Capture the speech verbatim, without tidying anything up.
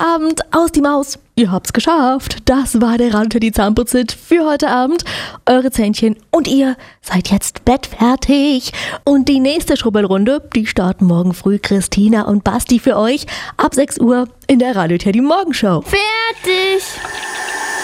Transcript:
Feierabend, aus die Maus. Ihr habt's geschafft. Das war der Radio Teddy Zahnputz-Hit für heute Abend. Eure Zähnchen und ihr seid jetzt bettfertig. Und die nächste Schrubbelrunde, die starten morgen früh Christina und Basti für euch ab sechs Uhr in der Radio Teddy Morgenshow. Fertig!